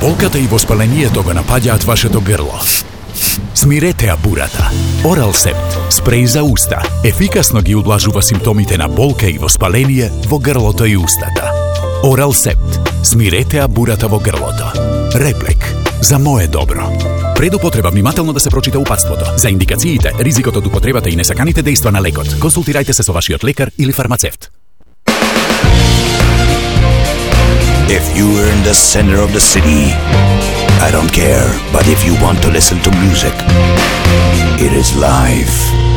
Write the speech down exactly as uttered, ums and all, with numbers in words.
Болката и воспалението го напаѓаат вашето грло. Смиретеа бурата. Оралсепт, спреј за уста, ефикасно ги удлажува симптомите на болка и воспаление во грлото и устата. Оралсепт, смиретеа бурата во грлото. Реплек, за мое добро. Пред употреба внимателно да се прочита упатството. За индикациите, ризикот од употребата и несаканите дејства на лекот, консултирајте се со вашиот лекар или фармацевт. If you were in the center of the city, I don't care. But if you want to listen to music, it is live.